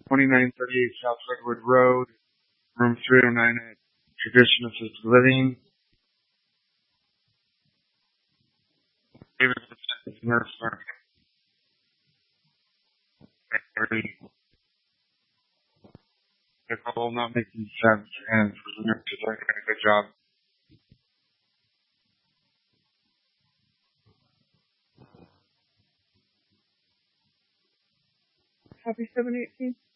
2938 South Redwood Road, room 309 at Tradition Assisted Living. David is nurse for Nicole not making sense, and the nurse is doing a good job. Copy 718.